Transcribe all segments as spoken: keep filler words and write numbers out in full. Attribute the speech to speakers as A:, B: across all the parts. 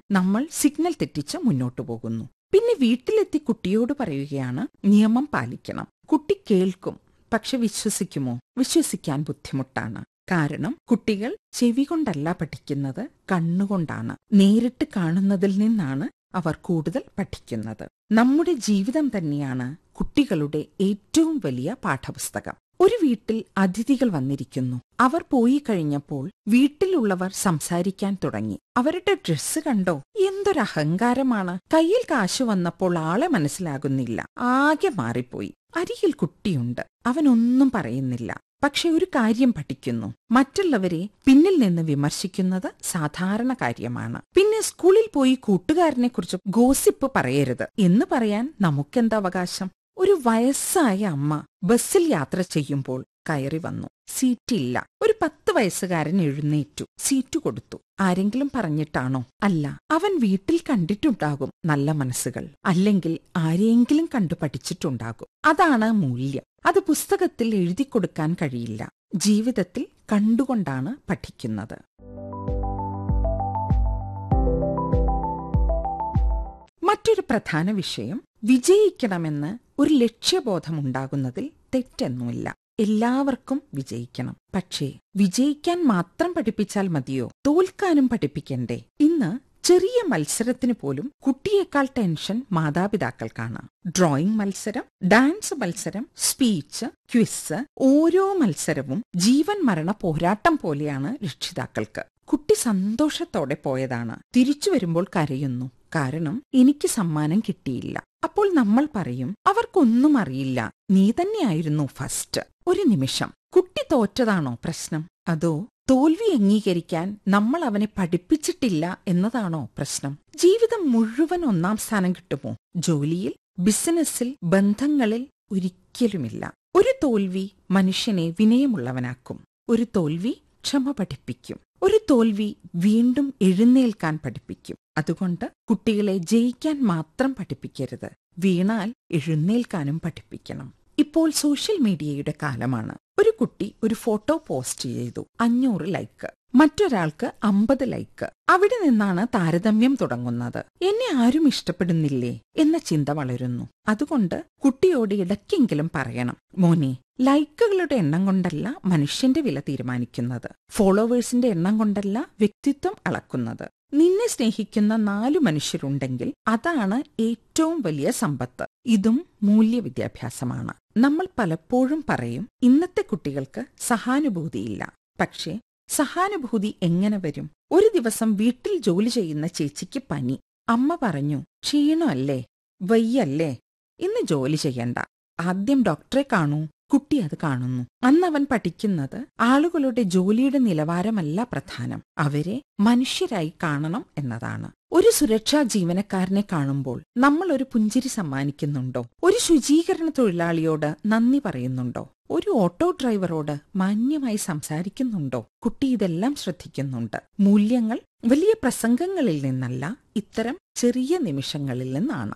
A: നമ്മൾ സിഗ്നൽ തെറ്റിച്ച് മുന്നോട്ടു പോകുന്നു. പിന്നെ വീട്ടിലെത്തി കുട്ടിയോട് പറയുകയാണ് നിയമം പാലിക്കണം. കുട്ടി കേൾക്കും, പക്ഷെ വിശ്വസിക്കുമോ? വിശ്വസിക്കാൻ ബുദ്ധിമുട്ടാണ്. കാരണം കുട്ടികൾ ചെവി കൊണ്ടല്ല പഠിക്കുന്നത്, കണ്ണുകൊണ്ടാണ്. നേരിട്ട് കാണുന്നതിൽ നിന്നാണ് അവർ കൂടുതൽ പഠിക്കുന്നത്. നമ്മുടെ ജീവിതം തന്നെയാണ് കുട്ടികളുടെ ഏറ്റവും വലിയ പാഠപുസ്തകം. ഒരു വീട്ടിൽ അതിഥികൾ വന്നിരിക്കുന്നു. അവർ പോയി കഴിഞ്ഞപ്പോൾ വീട്ടിലുള്ളവർ സംസാരിക്കാൻ തുടങ്ങി. അവരുടെ ഡ്രസ്സ് കണ്ടോ? എന്തൊരഹങ്കാരമാണ്! കയ്യിൽ കാശ് വന്നപ്പോൾ ആളെ മനസ്സിലാകുന്നില്ല. ആകെ മാറിപ്പോയി. അരികിൽ കുട്ടിയുണ്ട്. അവനൊന്നും പറയുന്നില്ല. പക്ഷെ ഒരു കാര്യം പഠിക്കുന്നു. മറ്റുള്ളവരെ പിന്നിൽ നിന്ന് വിമർശിക്കുന്നത് സാധാരണ കാര്യമാണ്. പിന്നെ സ്കൂളിൽ പോയി കൂട്ടുകാരനെ കുറിച്ച് ഗോസിപ്പ് പറയരുത് എന്ന് പറയാൻ നമുക്കെന്ത് അവകാശം? ഒരു വയസ്സായ അമ്മ ബസ്സിൽ യാത്ര ചെയ്യുമ്പോൾ കയറി വന്നു. സീറ്റില്ല. ഒരു പത്ത് വയസ്സുകാരൻ എഴുന്നേറ്റു. സീറ്റ് കൊടുത്തു. ആരെങ്കിലും പറഞ്ഞിട്ടാണോ? അല്ല. അവൻ വീട്ടിൽ കണ്ടിട്ടുണ്ടാകും നല്ല മനസ്സുകൾ. അല്ലെങ്കിൽ ആരെയെങ്കിലും കണ്ടു പഠിച്ചിട്ടുണ്ടാകും. അതാണ് മൂല്യം. അത് പുസ്തകത്തിൽ എഴുതി കൊടുക്കാൻ കഴിയില്ല. ജീവിതത്തിൽ കണ്ടുകൊണ്ടാണ് പഠിക്കുന്നത്. മറ്റൊരു പ്രധാന വിഷയം, വിജയിക്കണമെന്ന് ഒരു ലക്ഷ്യബോധമുണ്ടാകുന്നതിൽ തെറ്റൊന്നുമില്ല. എല്ലാവർക്കും വിജയിക്കണം. പക്ഷേ വിജയിക്കാൻ മാത്രം പഠിപ്പിച്ചാൽ മതിയോ? തോൽക്കാനും പഠിപ്പിക്കണ്ടേ? ഇന്ന് ചെറിയ മത്സരത്തിന് പോലും കുട്ടിയേക്കാൾ ടെൻഷൻ മാതാപിതാക്കൾക്കാണ്. ഡ്രോയിങ് മത്സരം, ഡാൻസ് മത്സരം, സ്പീച്ച്, ക്വിസ്, ഓരോ മത്സരവും ജീവൻ മരണ പോരാട്ടം പോലെയാണ് രക്ഷിതാക്കൾക്ക്. കുട്ടി സന്തോഷത്തോടെ പോയതാണ്. തിരിച്ചു വരുമ്പോൾ കരയുന്നു. കാരണം എനിക്ക് സമ്മാനം കിട്ടിയില്ല. അപ്പോൾ നമ്മൾ പറയും, അവർക്കൊന്നും അറിയില്ല, നീ തന്നെയായിരുന്നു ഫസ്റ്റ്. ഒരു നിമിഷം, കുട്ടി തോറ്റതാണോ പ്രശ്നം? അതോ തോൽവി അംഗീകരിക്കാൻ നമ്മൾ അവനെ പഠിപ്പിച്ചിട്ടില്ല എന്നതാണോ പ്രശ്നം? ജീവിതം മുഴുവൻ ഒന്നാം സ്ഥാനം കിട്ടുമോ? ജോലിയിൽ, ബിസിനസ്സിൽ, ബന്ധങ്ങളിൽ ഒരിക്കലുമില്ല. ഒരു തോൽവി മനുഷ്യനെ വിനയമുള്ളവനാക്കും. ഒരു തോൽവി ക്ഷമ പഠിപ്പിക്കും. ഒരു തോൽവി വീണ്ടും എഴുന്നേൽക്കാൻ പഠിപ്പിക്കും. അതുകൊണ്ട് കുട്ടികളെ ജയിക്കാൻ മാത്രം പഠിപ്പിക്കരുത്, വീണാൽ എഴുന്നേൽക്കാനും പഠിപ്പിക്കണം. ഇപ്പോൾ സോഷ്യൽ മീഡിയയുടെ കാലമാണ്. ഒരു കുട്ടി ഒരു ഫോട്ടോ പോസ്റ്റ് ചെയ്തു, അഞ്ഞൂറ് ലൈക്ക്. മറ്റൊരാൾക്ക് അമ്പത് ലൈക്ക്. അവിടെ നിന്നാണ് താരതമ്യം തുടങ്ങുന്നത്. എന്നെ ആരും ഇഷ്ടപ്പെടുന്നില്ലേ എന്ന ചിന്ത വളരുന്നു. അതുകൊണ്ട് കുട്ടിയോട് ഇടയ്ക്കെങ്കിലും പറയണം, മോനെ, ലൈക്കുകളുടെ എണ്ണം കൊണ്ടല്ല മനുഷ്യന്റെ വില തീരുമാനിക്കുന്നത്. ഫോളോവേഴ്സിന്റെ എണ്ണം കൊണ്ടല്ല വ്യക്തിത്വം അളക്കുന്നത്. നിന്നെ സ്നേഹിക്കുന്ന നാലു മനുഷ്യരുണ്ടെങ്കിൽ അതാണ് ഏറ്റവും വലിയ സമ്പത്ത്. ഇതും മൂല്യവിദ്യാഭ്യാസമാണ്. നമ്മൾ പലപ്പോഴും പറയും, ഇന്നത്തെ കുട്ടികൾക്ക് സഹാനുഭൂതിയില്ല. പക്ഷേ സഹാനുഭൂതി എങ്ങനെ വരും? ഒരു ദിവസം വീട്ടിൽ ജോലി ചെയ്യുന്ന ചേച്ചിക്ക് പനി. അമ്മ പറഞ്ഞു, ക്ഷീണമല്ലേ, വയ്യല്ലേ, ഇന്ന് ജോലി ചെയ്യണ്ട, ആദ്യം ഡോക്ടറെ കാണൂ. കുട്ടി അത് കാണുന്നു. അന്നവൻ പഠിക്കുന്നത് ആളുകളുടെ ജോലിയുടെ നിലവാരമല്ല പ്രധാനം, അവരെ മനുഷ്യരായി കാണണം എന്നതാണ്. ഒരു സുരക്ഷാ ജീവനക്കാരനെ കാണുമ്പോൾ നമ്മൾ ഒരു പുഞ്ചിരി സമ്മാനിക്കുന്നുണ്ടോ? ഒരു ശുചീകരണ തൊഴിലാളിയോട് നന്ദി പറയുന്നുണ്ടോ? ഒരു ഓട്ടോ ഡ്രൈവറോട് മാന്യമായി സംസാരിക്കുന്നുണ്ടോ? കുട്ടി ഇതെല്ലാം ശ്രദ്ധിക്കുന്നുണ്ട്. മൂല്യങ്ങൾ വലിയ പ്രസംഗങ്ങളിൽ നിന്നല്ല, ഇത്തരം ചെറിയ നിമിഷങ്ങളിൽ നിന്നാണ്.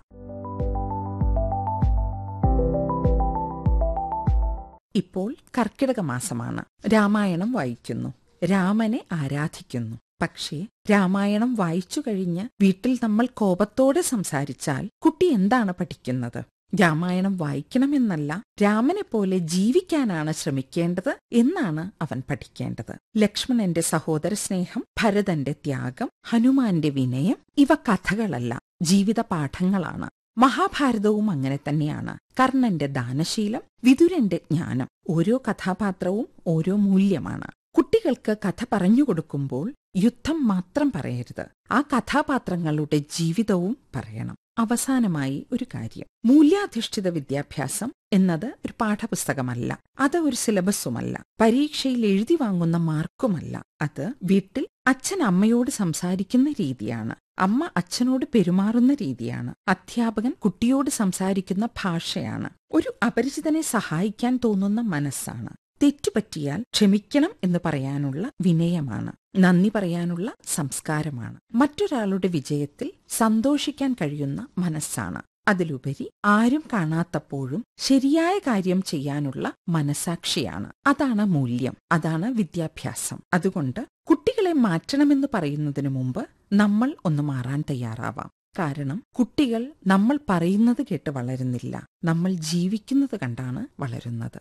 A: ഇപ്പോൾ കർക്കിടക മാസമാണ്. രാമായണം വായിക്കുന്നു, രാമനെ ആരാധിക്കുന്നു. പക്ഷേ രാമായണം വായിച്ചു കഴിഞ്ഞ് വീട്ടിൽ നമ്മൾ കോപത്തോടെ സംസാരിച്ചാൽ കുട്ടി എന്താണ് പഠിക്കുന്നത്? രാമായണം വായിക്കണമെന്നല്ല, രാമനെ പോലെ ജീവിക്കാനാണ് ശ്രമിക്കേണ്ടത് എന്നാണ് അവൻ പഠിക്കേണ്ടത്. ലക്ഷ്മണന്റെ സഹോദര സ്നേഹം, ഭരതന്റെ ത്യാഗം, ഹനുമാന്റെ വിനയം, ഇവ കഥകളല്ല, ജീവിത പാഠങ്ങളാണ്. മഹാഭാരതവും അങ്ങനെ തന്നെയാണ്. കർണന്റെ ദാനശീലം, വിതുരന്റെ ജ്ഞാനം, ഓരോ കഥാപാത്രവും ഓരോ മൂല്യമാണ്. കുട്ടികൾക്ക് കഥ പറഞ്ഞുകൊടുക്കുമ്പോൾ യുദ്ധം മാത്രം പറയരുത്, ആ കഥാപാത്രങ്ങളുടെ ജീവിതവും പറയണം. അവസാനമായി ഒരു കാര്യം, മൂല്യാധിഷ്ഠിത വിദ്യാഭ്യാസം എന്നത് ഒരു പാഠപുസ്തകമല്ല, അത് ഒരു സിലബസുമല്ല, പരീക്ഷയിൽ എഴുതി വാങ്ങുന്ന മാർക്കുമല്ല. അത് വീട്ടിൽ അച്ഛൻ അമ്മയോട് സംസാരിക്കുന്ന രീതിയാണ്, അമ്മ അച്ഛനോട് പെരുമാറുന്ന രീതിയാണ്, അധ്യാപകൻ കുട്ടിയോട് സംസാരിക്കുന്ന ഭാഷയാണ്, ഒരു അപരിചിതനെ സഹായിക്കാൻ തോന്നുന്ന മനസ്സാണ്, തെറ്റുപറ്റിയാൽ ക്ഷമിക്കണം എന്ന് പറയാനുള്ള വിനയമാണ്, നന്ദി പറയാനുള്ള സംസ്കാരമാണ്, മറ്റൊരാളുടെ വിജയത്തിൽ സന്തോഷിക്കാൻ കഴിയുന്ന മനസ്സാണ്. അതിലുപരി ആരും കാണാത്തപ്പോഴും ശരിയായ കാര്യം ചെയ്യാനുള്ള മനസാക്ഷിയാണ്. അതാണ് മൂല്യം, അതാണ് വിദ്യാഭ്യാസം. അതുകൊണ്ട് കുട്ടി കുട്ടികളെ മാറ്റണമെന്ന് പറയുന്നതിനു മുമ്പ് നമ്മൾ ഒന്ന് മാറാൻ തയ്യാറാവാം. കാരണം കുട്ടികൾ നമ്മൾ പറയുന്നത് കേട്ട് വളരുന്നില്ല, നമ്മൾ ജീവിക്കുന്നത് കണ്ടാണ് വളരുന്നത്.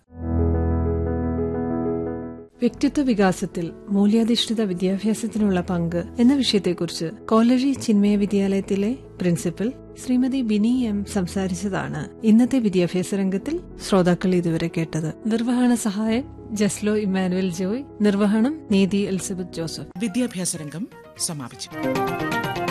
B: വ്യക്തിത്വ വികാസത്തിൽ മൂല്യാധിഷ്ഠിത വിദ്യാഭ്യാസത്തിനുള്ള പങ്ക് എന്ന വിഷയത്തെക്കുറിച്ച് കോലഴി ചിന്മയ വിദ്യാലയത്തിലെ പ്രിൻസിപ്പൽ ശ്രീമതി ബിനി എം സംസാരിച്ചതാണ് ഇന്നത്തെ വിദ്യാഭ്യാസ രംഗത്തിൽ ശ്രോതാക്കൾ ഇതുവരെ കേട്ടത്. നിർവഹണ സഹായം ജസ്ലോ ഇമ്മാനുവൽ ജോയ്, നിർവഹണം നീതി എലിസബത്ത് ജോസഫ്.
C: വിദ്യാഭ്യാസ രംഗം സമാപിച്ചു.